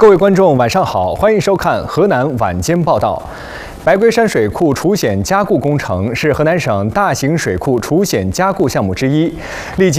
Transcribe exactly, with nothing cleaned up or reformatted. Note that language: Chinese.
各位观众，晚上好，欢迎收看河南晚间报道。白龟山水库除险加固工程是河南省大型水库除险加固项目之一，历经